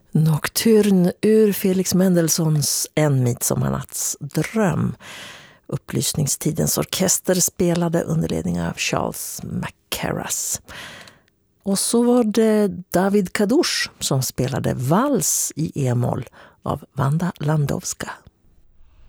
Nocturne ur Felix Mendelssohns En midsommarnattsdröm. Upplysningstidens orkester spelade under ledning av Charles Mackerras. Och så var det David Kadouche som spelade Vals i e-moll av Wanda Landowska.